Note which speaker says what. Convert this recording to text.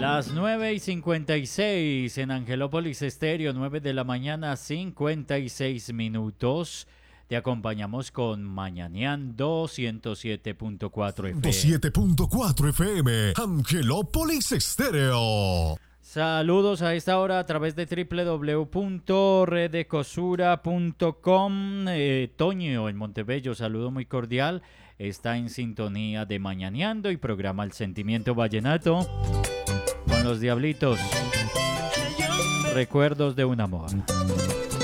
Speaker 1: Las 9:56 en Angelópolis Estéreo, 9 de la mañana, 56 minutos. Te acompañamos con Mañaneando 107.4 FM.
Speaker 2: 107.4 FM, Angelópolis Estéreo.
Speaker 1: Saludos a esta hora a través de www.redecosura.com. Toño en Montebello, saludo muy cordial. Está en sintonía de Mañaneando y programa El Sentimiento Vallenato con los Diablitos. Recuerdos de un amor.